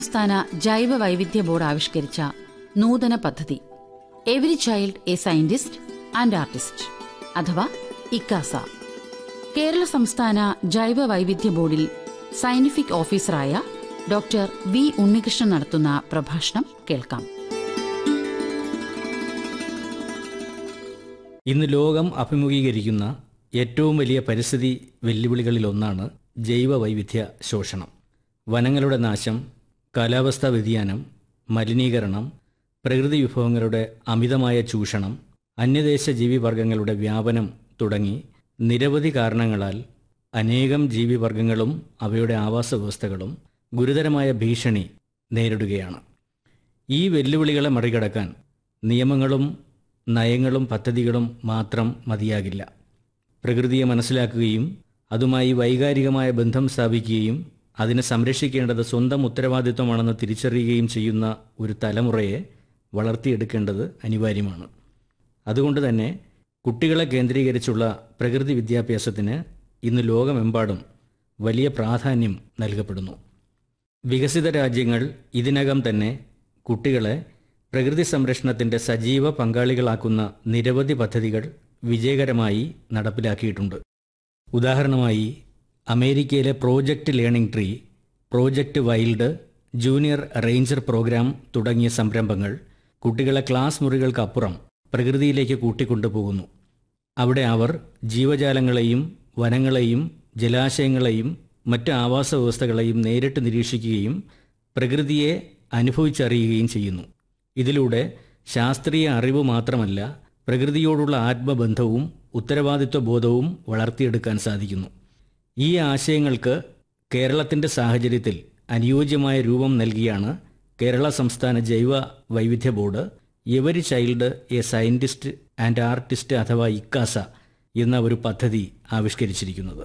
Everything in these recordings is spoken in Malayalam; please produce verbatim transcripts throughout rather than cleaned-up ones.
സംസ്ഥാന ജൈവ വൈവിധ്യ ബോർഡ് ആവിഷ്കരിച്ച നൂതന പദ്ധതി every child A scientist and artist അഥവാ ഇക്കാസ. കേരള സംസ്ഥാന ജൈവ വൈവിധ്യ ബോർഡിൽ സയന്റിഫിക് ഓഫീസറായ ഡോക്ടർ വി ഉണ്ണികൃഷ്ണൻ നടത്തുന്ന പ്രഭാഷണം കേൾക്കാം. ഇന്ന് ലോകം അഭിമുഖീകരിക്കുന്ന ഏറ്റവും വലിയ പരിസ്ഥിതി വെല്ലുവിളികളിലൊന്നാണ് ജൈവ വൈവിധ്യ ശോഷണം. വനങ്ങളുടെ നാശം, കാലാവസ്ഥാ വ്യതിയാനം, മലിനീകരണം, പ്രകൃതി വിഭവങ്ങളുടെ അമിതമായ ചൂഷണം, അന്യദേശ ജീവിവർഗങ്ങളുടെ വ്യാപനം തുടങ്ങി നിരവധി കാരണങ്ങളാൽ അനേകം ജീവിവർഗങ്ങളും അവയുടെ ആവാസ വ്യവസ്ഥകളും ഗുരുതരമായ ഭീഷണി നേരിടുകയാണ്. ഈ വെല്ലുവിളികളെ മറികടക്കാൻ നിയമങ്ങളും നയങ്ങളും പദ്ധതികളും മാത്രം മതിയാകില്ല. പ്രകൃതിയെ മനസ്സിലാക്കുകയും അതുമായി വൈകാരികമായ ബന്ധം സ്ഥാപിക്കുകയും അതിനെ സംരക്ഷിക്കേണ്ടത് സ്വന്തം ഉത്തരവാദിത്വമാണെന്ന് തിരിച്ചറിയുകയും ചെയ്യുന്ന ഒരു തലമുറയെ വളർത്തിയെടുക്കേണ്ടത് അനിവാര്യമാണ്. അതുകൊണ്ട് തന്നെ കുട്ടികളെ കേന്ദ്രീകരിച്ചുള്ള പ്രകൃതി വിദ്യാഭ്യാസത്തിന് ഇന്ന് ലോകമെമ്പാടും വലിയ പ്രാധാന്യം നൽകപ്പെടുന്നു. വികസിത രാജ്യങ്ങൾ ഇതിനകം തന്നെ കുട്ടികളെ പ്രകൃതി സംരക്ഷണത്തിൻ്റെ സജീവ പങ്കാളികളാക്കുന്ന നിരവധി പദ്ധതികൾ വിജയകരമായി നടപ്പിലാക്കിയിട്ടുണ്ട്. ഉദാഹരണമായി അമേരിക്കയിലെ project learning tree, project wild, junior ranger programme തുടങ്ങിയ സംരംഭങ്ങൾ കുട്ടികളെ ക്ലാസ് മുറികൾക്കപ്പുറം പ്രകൃതിയിലേക്ക് കൂട്ടിക്കൊണ്ടുപോകുന്നു. അവിടെ അവർ ജീവജാലങ്ങളെയും വനങ്ങളെയും ജലാശയങ്ങളെയും മറ്റ് ആവാസ വ്യവസ്ഥകളെയും നേരിട്ട് നിരീക്ഷിക്കുകയും പ്രകൃതിയെ അനുഭവിച്ചറിയുകയും ചെയ്യുന്നു. ഇതിലൂടെ ശാസ്ത്രീയ അറിവ് മാത്രമല്ല, പ്രകൃതിയോടുള്ള ആത്മബന്ധവും ഉത്തരവാദിത്വ ബോധവും വളർത്തിയെടുക്കാൻ സാധിക്കുന്നു. ഈ ആശയങ്ങൾക്ക് കേരളത്തിൻ്റെ സാഹചര്യത്തിൽ അനുയോജ്യമായ രൂപം നൽകിയാണ് കേരള സംസ്ഥാന ജൈവ വൈവിധ്യ board every child A scientist and artist അഥവാ ഇക്കാസ എന്ന ഒരു പദ്ധതി ആവിഷ്കരിച്ചിരിക്കുന്നത്.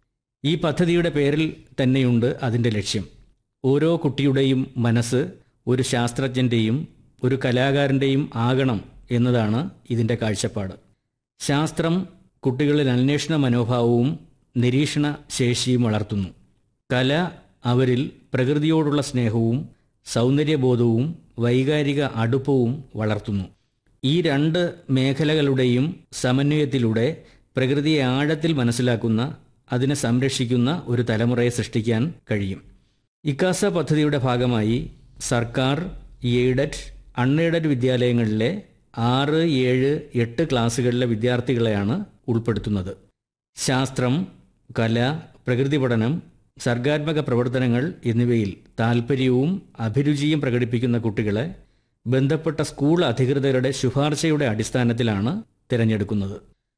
ഈ പദ്ധതിയുടെ പേരിൽ തന്നെയുണ്ട് അതിൻ്റെ ലക്ഷ്യം. ഓരോ കുട്ടിയുടെയും മനസ്സ് ഒരു ശാസ്ത്രജ്ഞൻ്റെയും ഒരു കലാകാരൻ്റെയും ആകണം എന്നതാണ് ഇതിൻ്റെ കാഴ്ചപ്പാട്. ശാസ്ത്രം കുട്ടികളിൽ അന്വേഷണ മനോഭാവവും നിരീക്ഷണ ശേഷിയും വളർത്തുന്നു. കല അവരിൽ പ്രകൃതിയോടുള്ള സ്നേഹവും സൗന്ദര്യബോധവും വൈകാരിക അടുപ്പവും വളർത്തുന്നു. ഈ രണ്ട് മേഖലകളുടെയും സമന്വയത്തിലൂടെ പ്രകൃതിയെ ആഴത്തിൽ മനസ്സിലാക്കുന്ന, അതിനെ സംരക്ഷിക്കുന്ന ഒരു തലമുറയെ സൃഷ്ടിക്കാൻ കഴിയും. ഇക്കാസ പദ്ധതിയുടെ ഭാഗമായി സർക്കാർ, എയ്ഡഡ്, അൺഎയ്ഡഡ് വിദ്യാലയങ്ങളിലെ ആറ് ഏഴ് എട്ട് ക്ലാസ്സുകളിലെ വിദ്യാർത്ഥികളെയാണ് ഉൾപ്പെടുത്തുന്നത്. ശാസ്ത്രം, കല, പ്രകൃതി പഠനം, സർഗാത്മക പ്രവർത്തനങ്ങൾ എന്നിവയിൽ താൽപ്പര്യവും അഭിരുചിയും പ്രകടിപ്പിക്കുന്ന കുട്ടികളെ ബന്ധപ്പെട്ട സ്കൂൾ അധികൃതരുടെ ശുപാർശയുടെ അടിസ്ഥാനത്തിലാണ് തിരഞ്ഞെടുക്കുന്നത്.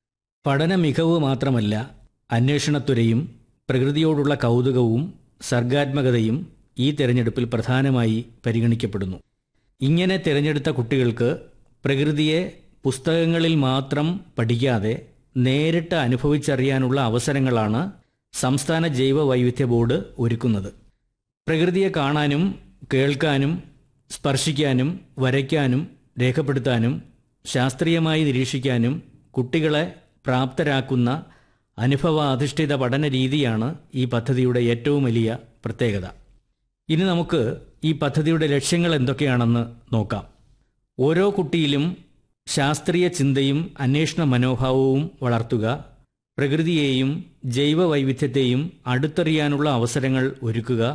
പഠന മികവ് മാത്രമല്ല, അന്വേഷണത്വരയും പ്രകൃതിയോടുള്ള കൗതുകവും സർഗാത്മകതയും ഈ തിരഞ്ഞെടുപ്പിൽ പ്രധാനമായി പരിഗണിക്കപ്പെടുന്നു. ഇങ്ങനെ തിരഞ്ഞെടുത്ത കുട്ടികൾക്ക് പ്രകൃതിയെ പുസ്തകങ്ങളിൽ മാത്രം പഠിക്കാതെ നേരിട്ട് അനുഭവിച്ചറിയാനുള്ള അവസരങ്ങളാണ് സംസ്ഥാന ജൈവ വൈവിധ്യ ബോർഡ് ഒരുക്കുന്നത്. പ്രകൃതിയെ കാണാനും കേൾക്കാനും സ്പർശിക്കാനും വരയ്ക്കാനും രേഖപ്പെടുത്താനും ശാസ്ത്രീയമായി നിരീക്ഷിക്കാനും കുട്ടികളെ പ്രാപ്തരാക്കുന്ന അനുഭവാധിഷ്ഠിത പഠന രീതിയാണ് ഈ പദ്ധതിയുടെ ഏറ്റവും വലിയ പ്രത്യേകത. ഇനി നമുക്ക് ഈ പദ്ധതിയുടെ ലക്ഷ്യങ്ങൾ എന്തൊക്കെയാണെന്ന് നോക്കാം. ഓരോ കുട്ടിയിലും ശാസ്ത്രീയ ചിന്തയും അന്വേഷണ മനോഭാവവും വളർത്തുക, പ്രകൃതിയെയും ജൈവ വൈവിധ്യത്തെയും അടുത്തറിയാനുള്ള അവസരങ്ങൾ ഒരുക്കുക,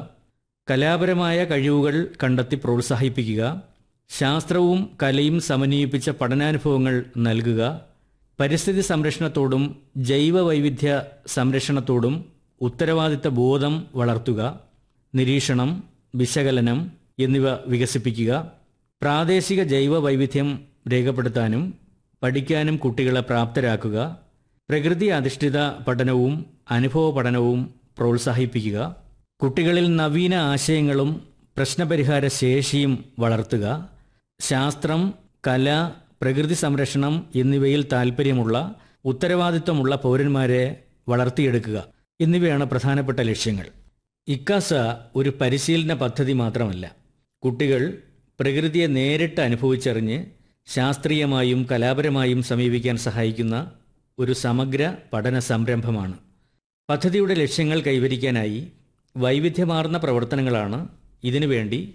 കലാപരമായ കഴിവുകൾ കണ്ടെത്തി പ്രോത്സാഹിപ്പിക്കുക, ശാസ്ത്രവും കലയും സമന്വയിപ്പിച്ച പഠനാനുഭവങ്ങൾ നൽകുക, പരിസ്ഥിതി സംരക്ഷണത്തോടും ജൈവ വൈവിധ്യ സംരക്ഷണത്തോടും ഉത്തരവാദിത്ത ബോധം വളർത്തുക, നിരീക്ഷണം, വിശകലനം എന്നിവ വികസിപ്പിക്കുക, പ്രാദേശിക ജൈവ വൈവിധ്യം രേഖപ്പെടുത്താനും പഠിക്കാനും കുട്ടികളെ പ്രാപ്തരാക്കുക, പ്രകൃതി അധിഷ്ഠിത പഠനവും അനുഭവ പഠനവും പ്രോത്സാഹിപ്പിക്കുക, കുട്ടികളിൽ നവീന ആശയങ്ങളും പ്രശ്നപരിഹാര ശേഷിയും വളർത്തുക, ശാസ്ത്രം, കല, പ്രകൃതി സംരക്ഷണം എന്നിവയിൽ താൽപ്പര്യമുള്ള ഉത്തരവാദിത്വമുള്ള പൗരന്മാരെ വളർത്തിയെടുക്കുക എന്നിവയാണ് പ്രധാനപ്പെട്ട ലക്ഷ്യങ്ങൾ. ഇക്കാസ ഒരു പരിശീലന പദ്ധതി മാത്രമല്ല, കുട്ടികൾ പ്രകൃതിയെ നേരിട്ട് അനുഭവിച്ചറിഞ്ഞ് ശാസ്ത്രീയമായും കലാപരമായും സമീപിക്കാൻ സഹായിക്കുന്ന ഒരു സമഗ്ര പഠന സംരംഭമാണ്. പദ്ധതിയുടെ ലക്ഷ്യങ്ങൾ കൈവരിക്കാനായി വൈവിധ്യമാർന്ന പ്രവർത്തനങ്ങളാണ് ഇതിനുവേണ്ടി